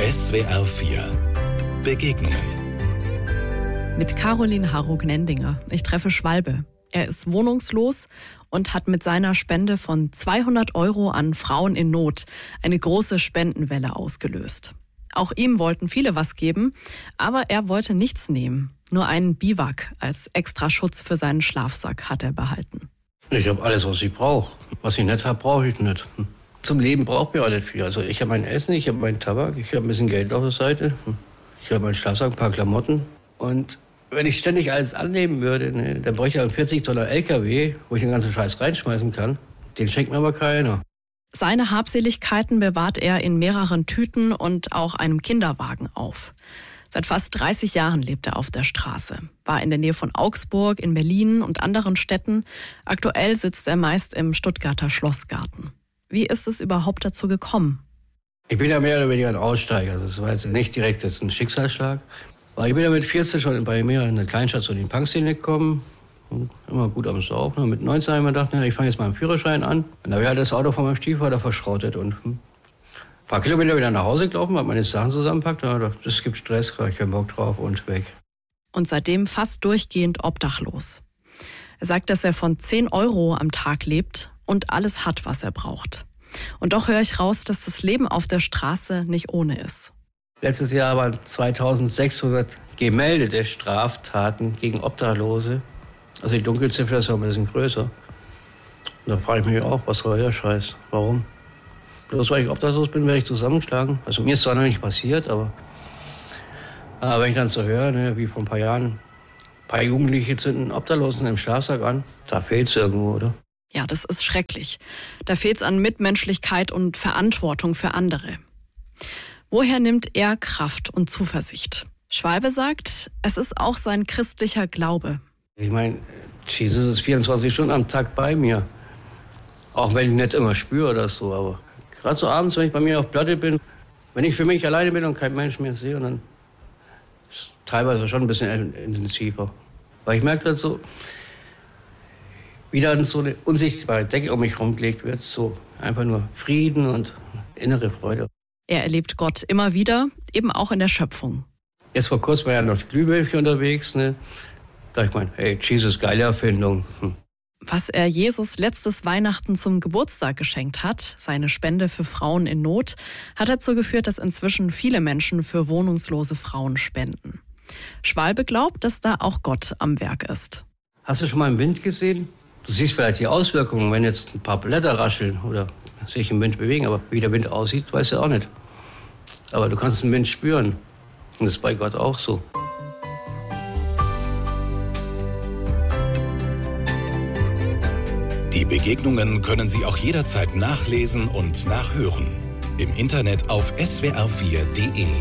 SWR 4 Begegnungen. Mit Caroline Harro-Gnendinger. Ich treffe Schwalbe. Er ist wohnungslos und hat mit seiner Spende von 200 € an Frauen in Not eine große Spendenwelle ausgelöst. Auch ihm wollten viele was geben, aber er wollte nichts nehmen. Nur einen Biwak als extra Schutz für seinen Schlafsack hat er behalten. Ich habe alles, was ich brauche. Was ich nicht habe, brauche ich nicht. Zum Leben braucht mir auch nicht viel. Also ich habe mein Essen, ich habe meinen Tabak, ich habe ein bisschen Geld auf der Seite. Ich habe meinen Schlafsack, ein paar Klamotten. Und wenn ich ständig alles annehmen würde, dann bräuchte ich einen 40-Tonner LKW, wo ich den ganzen Scheiß reinschmeißen kann. Den schenkt mir aber keiner. Seine Habseligkeiten bewahrt er in mehreren Tüten und auch einem Kinderwagen auf. Seit fast 30 Jahren lebt er auf der Straße. War in der Nähe von Augsburg, in Berlin und anderen Städten. Aktuell sitzt er meist im Stuttgarter Schlossgarten. Wie ist es überhaupt dazu gekommen? Ich bin ja mehr oder weniger ein Aussteiger. Das war jetzt nicht direkt ein Schicksalsschlag. Aber ich bin ja mit 14 schon bei mir in der Kleinstadt so in die Punkszene gekommen. Und immer gut am Saufen. Mit 19 habe ich mir gedacht, ich fange jetzt mal einen Führerschein an. Und da habe ich halt das Auto von meinem Stiefvater verschrottet. Und ein paar Kilometer wieder nach Hause gelaufen, habe meine Sachen zusammenpackt. Und habe gedacht, das gibt Stress, habe ich keinen Bock drauf und weg. Und seitdem fast durchgehend obdachlos. Er sagt, dass er von 10 € am Tag lebt und alles hat, was er braucht. Und doch höre ich raus, dass das Leben auf der Straße nicht ohne ist. Letztes Jahr waren 2600 gemeldete Straftaten gegen Obdachlose. Also die Dunkelziffer ist ja ein bisschen größer. Und da frage ich mich auch, was soll der Scheiß? Warum? Bloß weil ich obdachlos bin, werde ich zusammengeschlagen. Also mir ist zwar noch nicht passiert, aber wenn ich dann so höre, wie vor ein paar Jahren, ein paar Jugendliche zünden Obdachlosen im Schlafsack an, da fehlt es irgendwo, oder? Ja, das ist schrecklich. Da fehlt es an Mitmenschlichkeit und Verantwortung für andere. Woher nimmt er Kraft und Zuversicht? Schwalbe sagt, es ist auch sein christlicher Glaube. Ich meine, Jesus ist 24 Stunden am Tag bei mir. Auch wenn ich nicht immer spüre das so, aber gerade so abends, wenn ich bei mir auf Platte bin, wenn ich für mich alleine bin und kein Mensch mehr sehe, und dann ist es teilweise schon ein bisschen intensiver. Weil ich merke dann so, wie dann so eine unsichtbare Decke um mich rumgelegt wird, so einfach nur Frieden und innere Freude. Er erlebt Gott immer wieder, eben auch in der Schöpfung. Jetzt vor kurzem war ja noch die Glühwürmchen unterwegs, Da ich meine, hey, Jesus, geile Erfindung. Was er Jesus letztes Weihnachten zum Geburtstag geschenkt hat, seine Spende für Frauen in Not, hat dazu geführt, dass inzwischen viele Menschen für wohnungslose Frauen spenden. Schwalbe glaubt, dass da auch Gott am Werk ist. Hast du schon mal einen Wind gesehen? Du siehst vielleicht die Auswirkungen, wenn jetzt ein paar Blätter rascheln oder sich im Wind bewegen, aber wie der Wind aussieht, weißt du auch nicht. Aber du kannst den Wind spüren. Und das ist bei Gott auch so. Die Begegnungen können Sie auch jederzeit nachlesen und nachhören. Im Internet auf swr4.de.